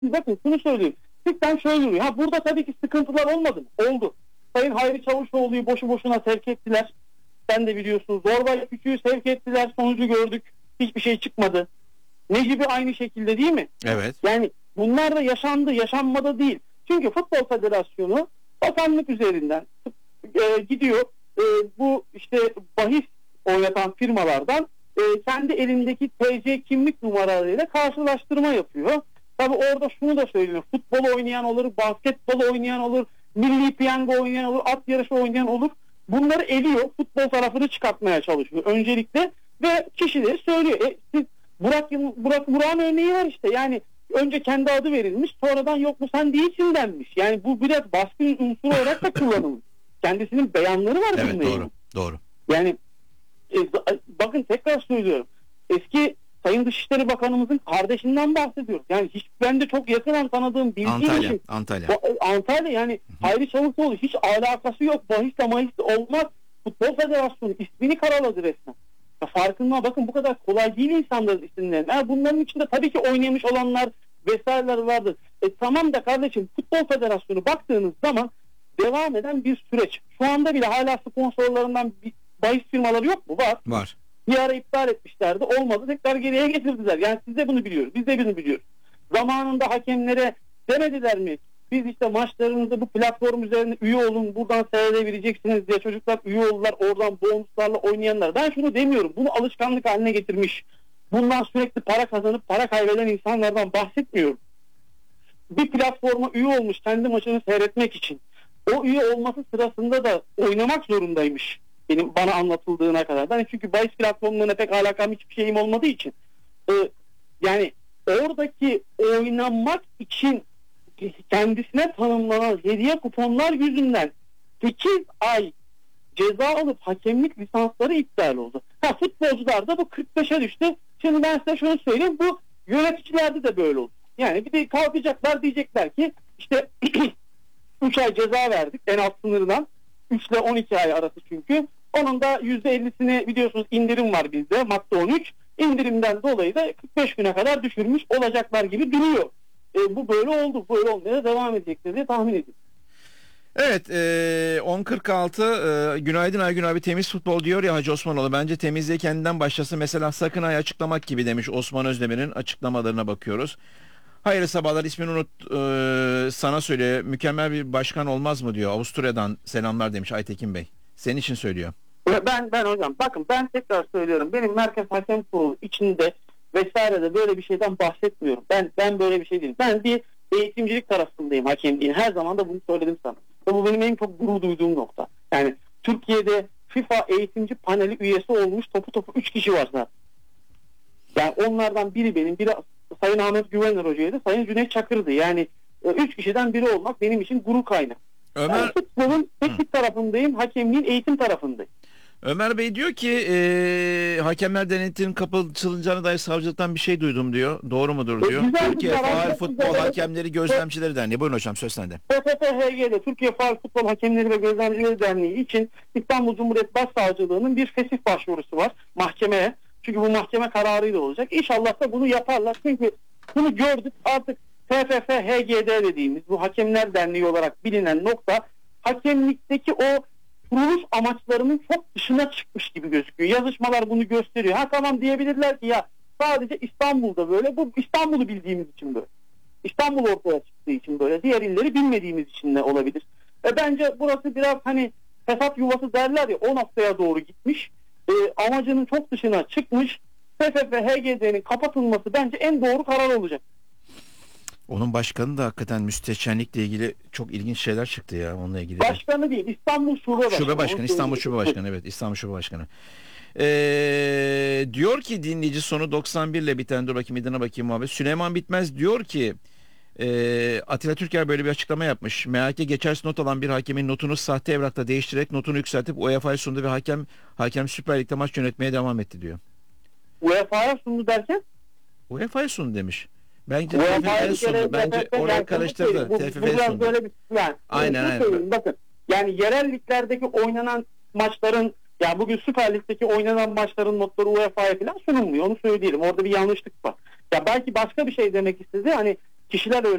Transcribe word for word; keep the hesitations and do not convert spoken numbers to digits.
bakın şunu söyleyeyim. Sistem şöyle yürüyor. Ha burada tabii ki sıkıntılar olmadı mı? Oldu. Sayın Hayri Çavuşoğlu'yu boşu boşuna sevk ettiler. Sen de biliyorsun. Zorbay Küçük'ü sevk ettiler. Sonucu gördük. Hiçbir şey çıkmadı. Necip'i aynı şekilde değil mi? Evet. Yani bunlar da yaşandı. Yaşanmadı değil. Çünkü Futbol Federasyonu bakanlık üzerinden e, gidiyor. E, bu işte bahis oynatan firmalardan e, kendi elindeki T C kimlik numaralarıyla karşılaştırma yapıyor. Tabi orada şunu da söylüyor. Futbol oynayan olur, basketbol oynayan olur, milli piyango oynayan olur, at yarışı oynayan olur. Bunları eliyor. Futbol tarafını çıkartmaya çalışıyor öncelikle ve kişileri söylüyor. E, siz Burak, Burak Burak'ın örneği var işte. Yani önce kendi adı verilmiş, sonradan yok mu sen değilsin denmiş. Yani bu biraz baskı unsuru olarak da kullanılmış. Kendisinin beyanları var. Evet, doğru. Ilgili. Doğru. Yani e, bakın tekrar söylüyorum. Eski Sayın Dışişleri Bakanımızın kardeşinden bahsediyoruz. Yani hiç ben de çok yakından tanıdığım bildiğim Antalya, için. Antalya. Antalya yani Hayri Çavuşoğlu hiç alakası yok. Bahisle mahisle olmaz. Futbol Federasyonu ismini karaladı resmen. Ya farkında bakın bu kadar kolay değil insanların isimleri. Yani bunların içinde tabii ki oynamış olanlar vesaireler vardır. E tamam da kardeşim Futbol Federasyonu baktığınız zaman devam eden bir süreç. Şu anda bile hala sponsorlarından bir bahis firmaları yok mu? Var. Var. Bir ara iptal etmişlerdi. Olmadı. Tekrar geriye getirdiler. Yani siz de bunu biliyoruz. Biz de bunu biliyoruz. Zamanında hakemlere demediler mi? Biz işte maçlarınızda bu platform üzerinde üye olun. Buradan seyredebileceksiniz diye çocuklar üye oldular. Oradan bonuslarla oynayanlar. Ben şunu demiyorum. Bunu alışkanlık haline getirmiş. Bundan sürekli para kazanıp para kaybeden insanlardan bahsetmiyorum. Bir platforma üye olmuş kendi maçını seyretmek için. O üye olması sırasında da oynamak zorundaymış. Benim bana anlatıldığına kadar. Ben çünkü bahis platformlarına pek alakam hiçbir şeyim olmadığı için. Ee, yani oradaki oynamak için kendisine tanımlanan hediye kuponlar yüzünden sekiz ay ceza alıp hakemlik lisansları iptal oldu. Ha futbolcular da bu kırk beşe düştü. Şimdi ben size şunu söyleyeyim. Bu yöneticilerde de böyle oldu. Yani bir de kalkacaklar diyecekler ki işte üç ay ceza verdik en alt sınırdan. üç ile on iki ay arası çünkü. Onun da yüzde ellisini biliyorsunuz indirim var bizde. Madde on üç. İndirimden dolayı da kırk beş güne kadar düşürmüş olacaklar gibi duruyor. E, bu böyle oldu. Böyle olmaya devam edecektir diye tahmin ediyorum. Evet, e, on kırk altı e, günaydın Aygün abi, temiz futbol diyor ya Hacı Osmanoğlu. Bence temizliğe kendinden başlasın. Mesela sakın ay açıklamak gibi demiş Osman Özdemir'in açıklamalarına bakıyoruz. Hayırlı sabahlar, ismini unut e, sana söyle, mükemmel bir başkan olmaz mı diyor. Avusturya'dan selamlar demiş Aytekin Bey. Senin için söylüyor. Ben ben hocam bakın ben tekrar söylüyorum. Benim Merkez Hakem Kurulu içinde vesairede böyle bir şeyden bahsetmiyorum. Ben ben böyle bir şey değilim. Ben bir eğitimcilik tarafındayım hakemliğin. Her zaman da bunu söyledim sana. Ve bu benim en çok gurur duyduğum nokta. Yani Türkiye'de FIFA eğitimci paneli üyesi olmuş topu topu üç kişi var zaten. Yani onlardan biri benim, biri Sayın Ahmet Güvener Hoca'ydı, Sayın Cüneyt Çakır'dı. Yani üç kişiden biri olmak benim için gurur kaynağı. Ömer... Yani futbolun teknik tarafındayım, hakemliğin eğitim tarafındayım. Ömer Bey diyor ki e, hakemler denetinin kapatılacağına dair savcılıktan bir şey duydum diyor. Doğru mudur diyor. E, güzel, Türkiye güzel, Faal güzel, Futbol güzel. Hakemleri Gözlemcileri Derneği. Buyurun hocam, söz sende. T F F H G'de Türkiye Faal Futbol Hakemleri ve Gözlemcileri Derneği için İstanbul Cumhuriyet Başsavcılığı'nın bir fesih başvurusu var mahkemeye. Çünkü bu mahkeme kararıyla olacak. İnşallah da bunu yaparlar. Çünkü bunu gördük artık. T F F H G D dediğimiz bu Hakemler Derneği olarak bilinen nokta hakemlikteki o kuruluş amaçlarının çok dışına çıkmış gibi gözüküyor. Yazışmalar bunu gösteriyor. Ha tamam diyebilirler ki ya sadece İstanbul'da böyle. Bu İstanbul'u bildiğimiz için böyle. İstanbul ortaya çıktığı için böyle. Diğer illeri bilmediğimiz için de olabilir. E bence burası biraz hani fesat yuvası derler ya, o noktaya doğru gitmiş. E, amacının çok dışına çıkmış. T F F H G D'nin kapatılması bence en doğru karar olacak. Onun başkanı da hakikaten müstehcenlikle ilgili çok ilginç şeyler çıktı ya, onunla ilgili. Başkanı değil, İstanbul Şube Başkanı. Şube Başkanı, İstanbul Şube Başkanı, evet, İstanbul Şube Başkanı. Ee, diyor ki dinleyici, sonu doksan bir ile biten, dur bakayım idana bakayım muhabbet. Süleyman Bitmez diyor ki e, Atilla Türker böyle bir açıklama yapmış. M H K geçersiz not alan bir hakemin notunu sahte evrakla değiştirerek notunu yükseltip U E F A'ya sundu ve hakem hakem Süper Lig'de maç yönetmeye devam etti diyor. U E F A'ya sundu derken? U E F A'ya sundu demiş. Bence T F F'ye sundu. Bence oraya karıştırdı. T F F'ye sundu. Böyle bir, yani, aynen aynen. Bakın yani yerel liglerdeki oynanan maçların, ya bugün Süper Lig'deki oynanan maçların notları U E F A'ya falan sunulmuyor. Onu söyleyelim. Orada bir yanlışlık var. Ya belki başka bir şey demek istedi. Hani kişiler öyle